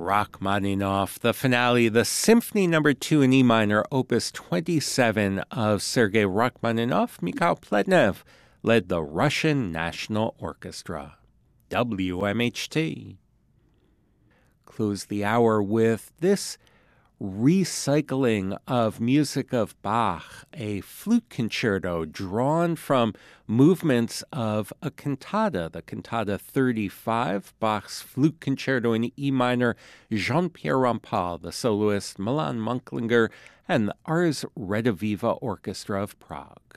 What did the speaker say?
Rachmaninoff, the finale, the Symphony No. 2 in E minor, Opus 27 of Sergei Rachmaninoff. Mikhail Plednev led the Russian National Orchestra. WMHT. Close the hour with this recycling of music of Bach, a flute concerto drawn from movements of a cantata, the Cantata 35, Bach's flute concerto in E minor, Jean-Pierre Rampal, the soloist, Milan Munklinger, and the Ars Rediviva Orchestra of Prague.